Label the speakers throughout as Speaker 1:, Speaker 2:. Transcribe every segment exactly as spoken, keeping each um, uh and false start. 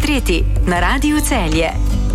Speaker 1: portreti na Radiu Celje.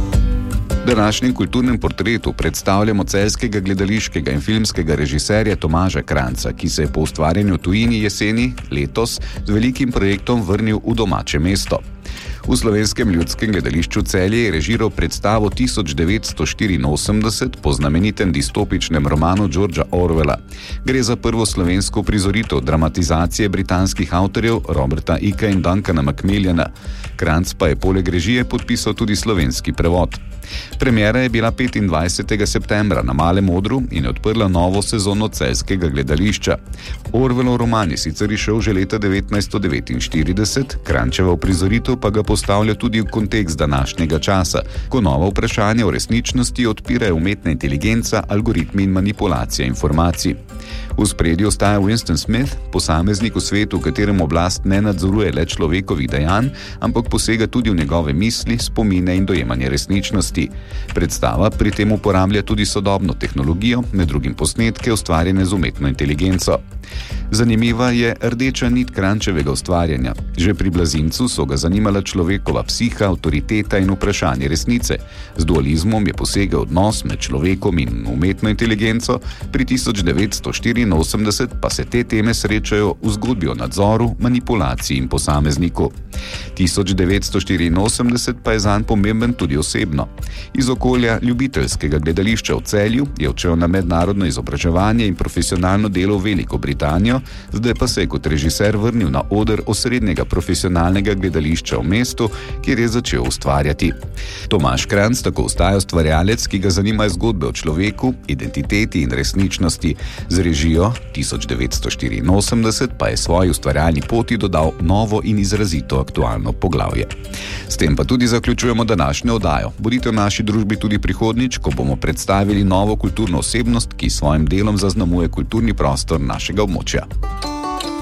Speaker 2: V današnjem kulturnem portretu predstavljamo celjskega gledališkega in filmskega režiserja Tomaža Kranjca, ki se je po ustvarjanju v tujini jeseni letos z velikim projektom vrnil v domače mesto. V Slovenskem ljudskem gledališču Celje je režiral predstavo tisoč devetsto štiriinosemdeset po znamenitem distopičnem romanu Georgea Orwella. Gre za prvo slovensko prizoritev dramatizacije britanskih avtorjev Roberta Icka in Duncana Macmillana. Kranjc pa je poleg režije podpisal tudi slovenski prevod. Premiera je bila petindvajsetega septembra na Malem odru in je odprla novo sezono celjskega gledališča. Orwellov roman je sicer izšel že leta devetnajststo devetinštirideset, Kranjčeva uprizoritev pa ga postavlja tudi v kontekst današnjega časa, ko nova vprašanja o resničnosti odpirajo umetna inteligenca, algoritmi in manipulacija informacij. V spredju ostaja Winston Smith, posameznik v svetu, v katerem oblast ne nadzoruje le človekovih dejanj, ampak posega tudi v njegove misli, spomine in dojemanje resničnosti. Predstava pri tem uporablja tudi sodobno tehnologijo, med drugim posnetke ustvarjene z umetno inteligenco. Zanimiva je rdeča nit Kranjčevega ustvarjanja. Že pri Blazincu so ga zanimala človekova psiha, avtoriteta in vprašanje resnice. Z dualizmom je posegel odnos med človekom in umetno inteligenco, pri tisoč devetsto štiriinosemdeset pa se te teme srečajo v zgodbi o nadzoru, manipulaciji in posamezniku. tisoč devetsto štiriinosemdeset pa je zanj pomemben tudi osebno. Iz okolja ljubiteljskega gledališča v Celju je odšel na mednarodno izobraževanje in profesionalno delo v Veliko Britanijo, zdaj pa se je kot režiser vrnil na oder osrednjega profesionalnega gledališča v mestu, kjer je začel ustvarjati. Tomaž Kranjc tako ostaja ustvarjalec, ki ga zanimajo zgodbe o človeku, identiteti in resničnosti. Z režijo tisoč devetsto štiriinosemdeset pa je svoji ustvarjalni poti dodal novo in izrazito aktualno poglavje. S tem pa tudi zaključujemo današnjo oddajo. Bodite v naši družbi tudi prihodnjič, ko bomo predstavili novo kulturno osebnost, ki s svojim delom zaznamuje kulturni prostor našega območja.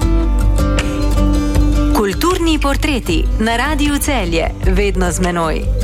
Speaker 1: Kulturni portreti na Radiu Celje, vedno z menoj.